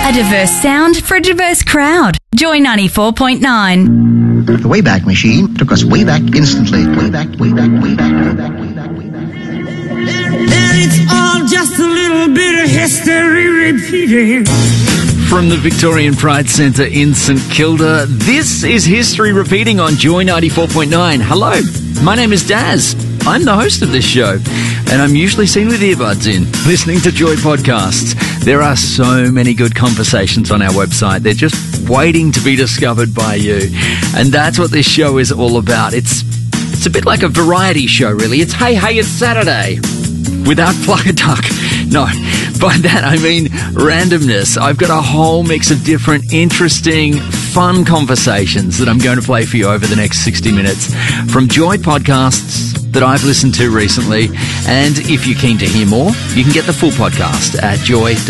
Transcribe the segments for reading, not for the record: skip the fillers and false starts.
A diverse sound for a diverse crowd. Joy 94.9. The Wayback Machine took us way back instantly. Way back, way back, way back, way back, way back, way back. And it's all just a little bit of history repeating. From the Victorian Pride Centre in St Kilda, this is History Repeating on Joy 94.9. Hello, my name is Daz. I'm the host of this show, and I'm usually seen with earbuds in, listening to Joy podcasts. There are so many good conversations on our website. They're just waiting to be discovered by you. And that's what this show is all about. It's a bit like a variety show, really. It's hey, it's Saturday. Without pluck a duck. No, by that I mean randomness. I've got a whole mix of different, interesting, fun conversations that I'm going to play for you over the next 60 minutes from Joy podcasts that I've listened to recently. And if you're keen to hear more, you can get the full podcast at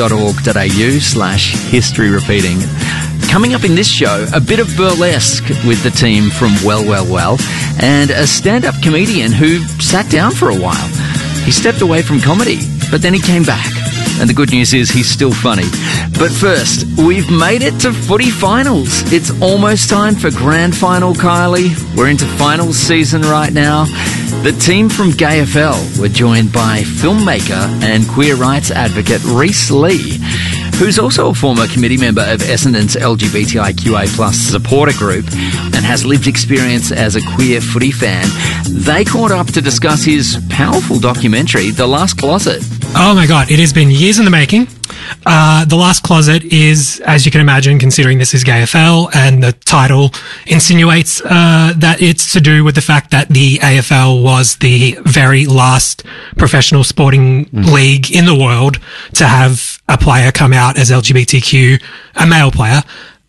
joy.org.au/history repeating. Coming up in this show, a bit of burlesque with the team from Well, and a stand-up comedian who sat down for a while. He stepped away from comedy, but then he came back. And the good news is he's still funny. But first, we've made it to footy finals. It's almost time for grand final, Kylie. We're into finals season right now. The team from GayFL were joined by filmmaker and queer rights advocate Rhys Lee, who's also a former committee member of Essendon's LGBTIQA+ supporter group and has lived experience as a queer footy fan. They caught up to discuss his powerful documentary, The Last Closet. Oh my God, it has been years in the making. The Last Closet is, as you can imagine, considering this is GayFL, and the title insinuates that it's to do with the fact that the AFL was the very last professional sporting league in the world to have a player come out as LGBTQ, a male player.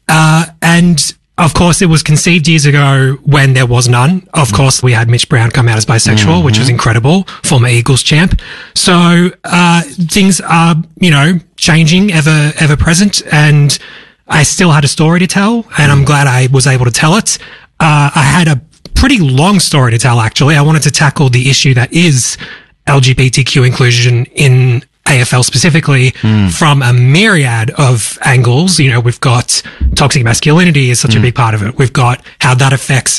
And of course, it was conceived years ago when there was none. Of course, we had Mitch Brown come out as bisexual, which was incredible, former Eagles champ. So, things are, changing, ever present, and I still had a story to tell, and I'm glad I was able to tell it. I had a pretty long story to tell, actually. I wanted to tackle the issue that is LGBTQ inclusion in AFL specifically from a myriad of angles. We've got toxic masculinity is such a big part of it. We've got how that affects